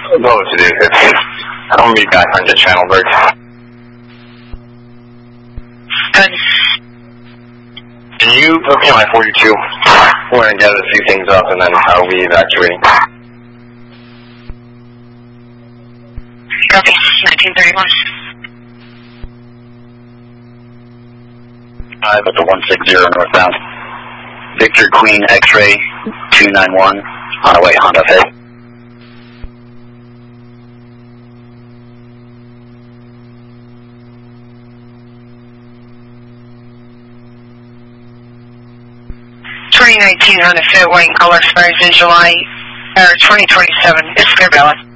Go to do it. I don't meet guys on the channel, Bert. Good. Can you put me on my 42? We're going to gather a few things up and then I'll be evacuating. Copy. 1931. At the 160 northbound. Victor Queen X-ray 291 on our way Honda Fit. Honda Fit, white in color, expires in July, or 2027. It's clear, Bella.